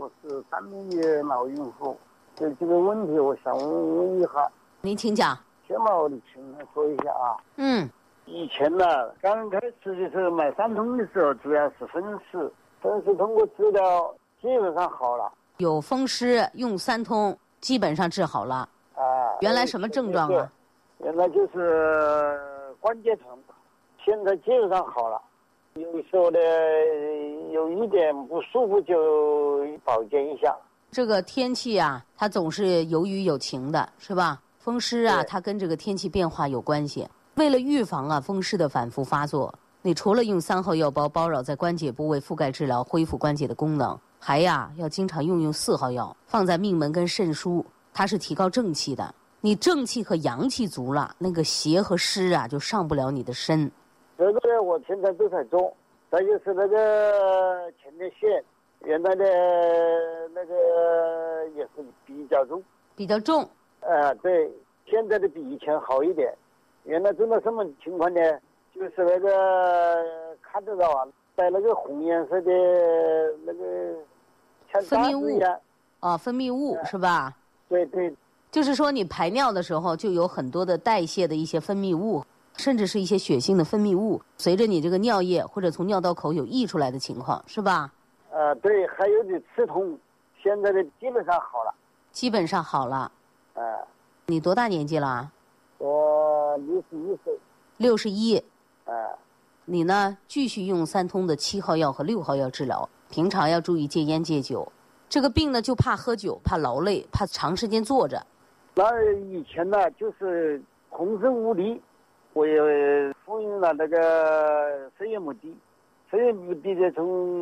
我是3名的老孕妇，对这个问题我想问一下。 您请讲。 先把我的情况说一下啊。以前呢，刚开始的时候买3通的时候，主要是风湿通过治疗基本上好了。 有风湿用3通，基本上治好了。原来什么症状啊？ 原来就是关节疼，现在基本上好了。有时候呢，有一点不舒服就保健一下。 这个天气啊，它总是有雨有晴的，是吧？风湿啊，它跟这个天气变化有关系。为了预防啊风湿的反复发作，你除了用3号药包包绕在关节部位覆盖治疗，恢复关节的功能，还要经常用4号药，放在命门跟肾腧，它是提高正气的。你正气和阳气足了，那个邪和湿啊就上不了你的身。 这个呢，我现在都在做。再就是那个前列腺，原来的那个也是比较重。对，现在的比以前好一点。原来真的什么情况呢？就是那个看得到啊，在那个红颜色的那个像分泌物一样。 分泌物是吧？ 对对。 就是说你排尿的时候就有很多的代谢的一些分泌物，甚至是一些血性的分泌物，随着你这个尿液或者从尿道口有溢出来的情况，是吧？ 对，还有点刺痛，现在的基本上好了。 基本上好了。你多大年纪了？ 我61岁。 61。你呢，继续用3通的7号药和6号药治疗，平常要注意戒烟戒酒。这个病呢，就怕喝酒，怕劳累，怕长时间坐着。 那以前呢，就是浑身无力，我也服用了那个摄液摩的从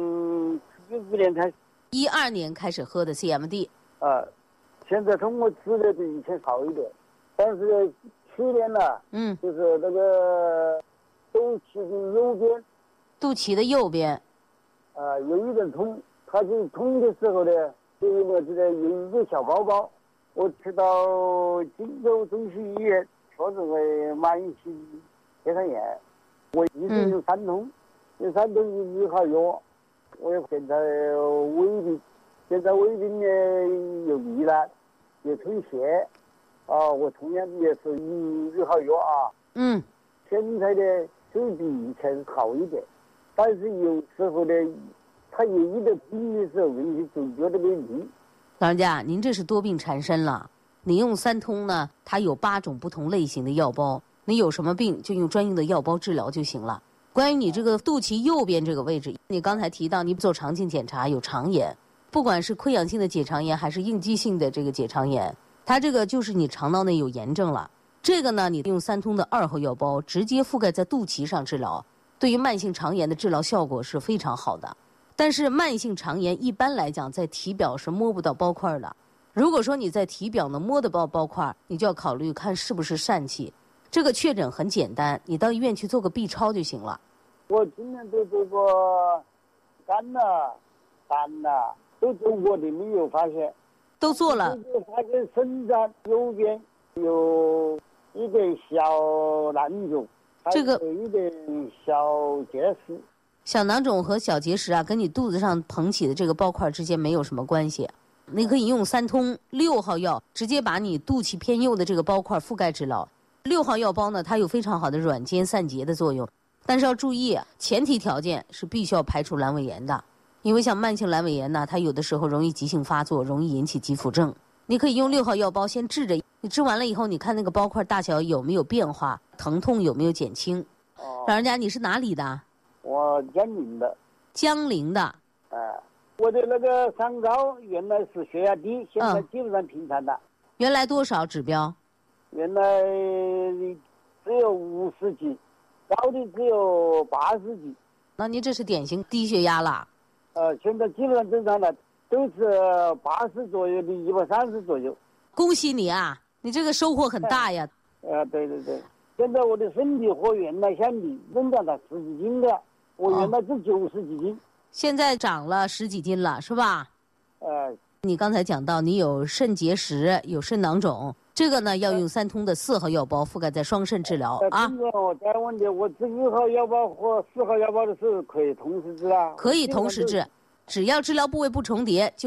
15年开始 ，12年开始喝的 CMD。 现在通过治疗比以前好一点，但是去年呢，就是那个肚脐的右边，有一点痛，它就痛的时候呢，就是我这个有一个小包包，我去到荆州中西医院，说是为慢性结肠炎，我一直有3通，有3通1号药，我也现在胃病，呢有糜烂，有充血，我同样也是1号药啊。现在呢就比以前好一点，但是有时候呢，它有一点痛的时候，总觉得没力。 老人家，您这是多病缠身了。你用3通呢，它有8种不同类型的药包，你有什么病就用专用的药包治疗就行了。关于你这个肚脐右边这个位置，你刚才提到你做肠镜检查有肠炎，不管是溃疡性的结肠炎还是应激性的这个结肠炎，它这个就是你肠道内有炎症了。这个呢，你用3通的2号药包直接覆盖在肚脐上治疗，对于慢性肠炎的治疗效果是非常好的。但是慢性肠炎一般来讲在体表是摸不到包块的，如果说你在体表能摸得到包块，你就要考虑看是不是疝气。这个确诊很简单，你到医院去做个 B 超就行了。 我今年都做过肝了、胆了，都做过的，没有发现。 都做了。 发现肾脏右边有一点小囊肿， 这个有一点小结石。 小囊肿和小结石啊，跟你肚子上膨起的这个包块之间没有什么关系。你可以用3通6号药，直接把你肚脐偏右的这个包块覆盖治疗。6号药包呢，它有非常好的软坚散结的作用，但是要注意，前提条件是必须要排除阑尾炎的，因为像慢性阑尾炎呢，它有的时候容易急性发作，容易引起急腹症。你可以用6号药包先治着，你治完了以后，你看那个包块大小有没有变化，疼痛有没有减轻。老人家，你是哪里的？ 我江宁的。 江陵的。 我的那个三高原来是血压低，现在基本上平常的。 原来多少指标？ 原来只有50几，高的只有80几。 那您这是典型低血压了。 现在基本上正常的，都是80左右的130左右。 恭喜你啊，你这个收获很大呀。 对对对，现在我的身体和原来相比增长了10几斤的，我原来是90几斤。 现在长了10几斤了，是吧？你刚才讲到你有肾结石，有肾囊肿，这个呢要用3通的4号药包覆盖在双肾治疗啊。 我再问你，我这1号药包和4号药包的是可以同时治啊？ 可以同时治，只要治疗部位不重叠就。